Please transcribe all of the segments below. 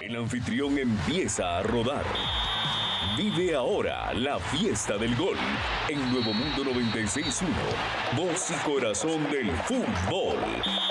El anfitrión empieza a rodar. Vive ahora la fiesta del gol en Nuevo Mundo 96.1, voz y corazón del fútbol.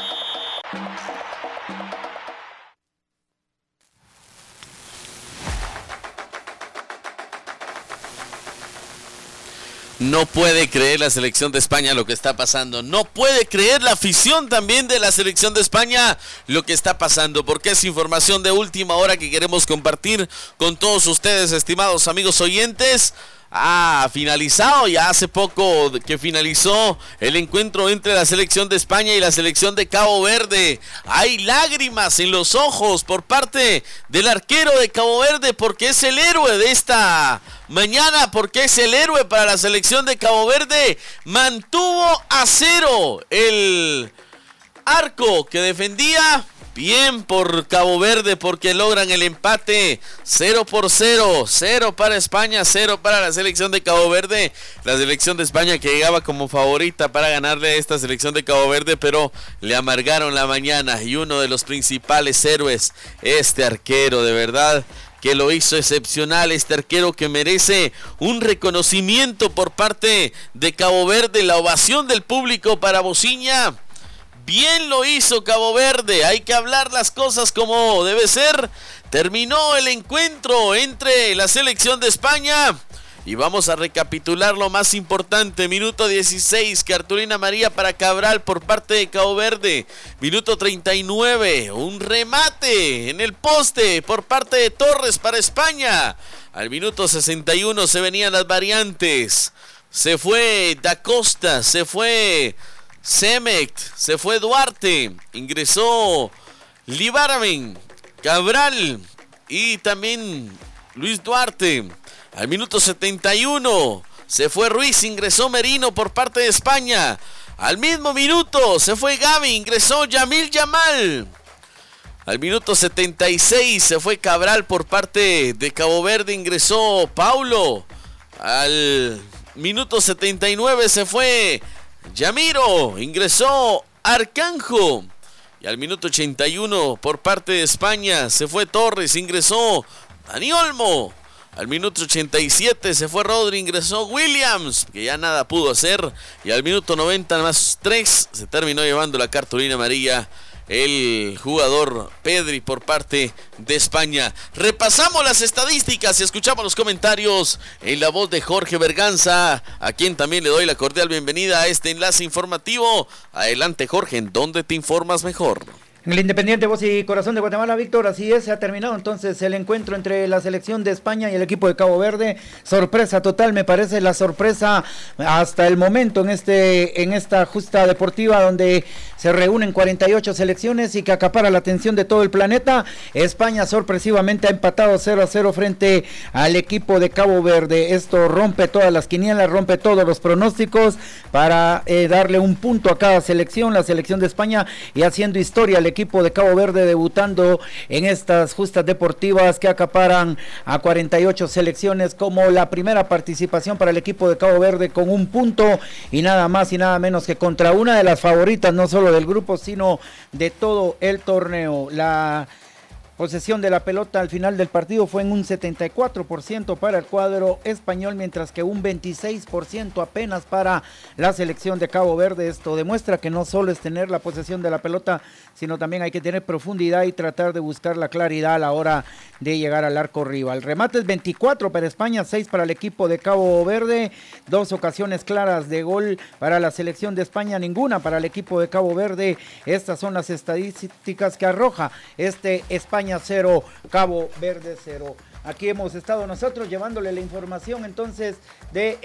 No puede creer la selección de España lo que está pasando. No puede creer la afición también de la selección de España lo que está pasando. Porque es información de última hora que queremos compartir con todos ustedes, estimados amigos oyentes. Ha finalizado ya hace poco que finalizó el encuentro entre la selección de España y la selección de Cabo Verde. Hay lágrimas en los ojos por parte del arquero de Cabo Verde porque es el héroe de esta mañana, porque es el héroe para la selección de Cabo Verde. Mantuvo a cero el arco que defendía. Bien por Cabo Verde porque logran el empate 0-0, 0 para España, 0 para la selección de Cabo Verde. La selección de España que llegaba como favorita para ganarle a esta selección de Cabo Verde, pero le amargaron la mañana. Y uno de los principales héroes, este arquero, de verdad que lo hizo excepcional, este arquero que merece un reconocimiento por parte de Cabo Verde, la ovación del público para Bociña. Bien lo hizo Cabo Verde, hay que hablar las cosas como debe ser. Terminó el encuentro entre la selección de España y vamos a recapitular lo más importante. Minuto 16, cartulina María para Cabral por parte de Cabo Verde. Minuto 39, un remate en el poste por parte de Torres para España. Al minuto 61 se venían las variantes. Se fue Da Costa, se fue Semecht, se fue Duarte, ingresó Libaramen, Cabral y también Luis Duarte. Al minuto 71 se fue Ruiz, ingresó Merino por parte de España. Al mismo minuto se fue Gavi, ingresó Yamil Yamal. Al minuto 76 se fue Cabral por parte de Cabo Verde, ingresó Paulo. Al minuto 79 se fue Yamiro, ingresó Arcanjo. Y al minuto 81 por parte de España se fue Torres, ingresó Dani Olmo. Al minuto 87 se fue Rodri, ingresó Williams, que ya nada pudo hacer. Y al minuto 90 más 3 se terminó llevando la cartulina amarilla el jugador Pedri por parte de España. Repasamos las estadísticas y escuchamos los comentarios en la voz de Jorge Berganza, a quien también le doy la cordial bienvenida a este enlace informativo. Adelante, Jorge, ¿en dónde te informas mejor? En el Independiente Voz y Corazón de Guatemala, Víctor, así es, se ha terminado entonces el encuentro entre la selección de España y el equipo de Cabo Verde. Sorpresa total, me parece la sorpresa hasta el momento en esta justa deportiva donde se reúnen 48 selecciones y que acapara la atención de todo el planeta. España sorpresivamente ha empatado 0-0 frente al equipo de Cabo Verde. Esto rompe todas las quinielas, rompe todos los pronósticos para darle un punto a cada selección, la selección de España, y haciendo historia el equipo de Cabo Verde debutando en estas justas deportivas que acaparan a 48 selecciones, como la primera participación para el equipo de Cabo Verde con un punto y nada más y nada menos que contra una de las favoritas, no solo del grupo sino de todo el torneo. La posesión de la pelota al final del partido fue en un 74% para el cuadro español, mientras que un 26% apenas para la selección de Cabo Verde. Esto demuestra que no solo es tener la posesión de la pelota, sino también hay que tener profundidad y tratar de buscar la claridad a la hora de llegar al arco rival. Remates 24 para España, 6 para el equipo de Cabo Verde, 2 ocasiones claras de gol para la selección de España, ninguna para el equipo de Cabo Verde. Estas son las estadísticas que arroja España 0, Cabo Verde 0. Aquí hemos estado nosotros llevándole la información entonces de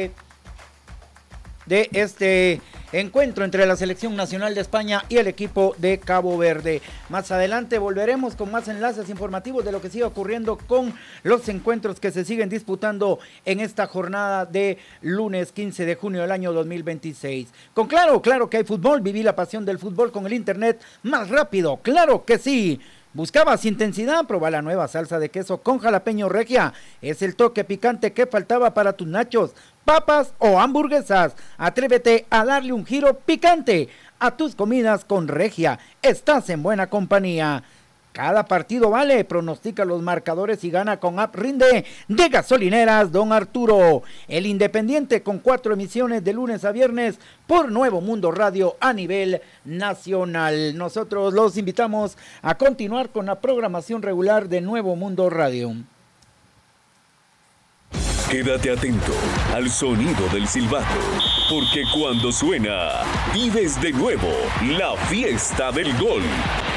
este encuentro entre la selección nacional de España y el equipo de Cabo Verde. Más adelante volveremos con más enlaces informativos de lo que sigue ocurriendo con los encuentros que se siguen disputando en esta jornada de lunes 15 de junio del año 2026. Con claro que hay fútbol, viví la pasión del fútbol con el internet más rápido, claro que sí. ¿Buscabas intensidad? Proba la nueva salsa de queso con jalapeño Regia. Es el toque picante que faltaba para tus nachos, papas o hamburguesas. Atrévete a darle un giro picante a tus comidas con Regia. Estás en buena compañía. Cada partido vale, pronostica los marcadores y gana con App Rinde de Gasolineras Don Arturo. El Independiente con 4 emisiones de lunes a viernes por Nuevo Mundo Radio a nivel nacional. Nosotros los invitamos a continuar con la programación regular de Nuevo Mundo Radio. Quédate atento al sonido del silbato, porque cuando suena, vives de nuevo la fiesta del gol.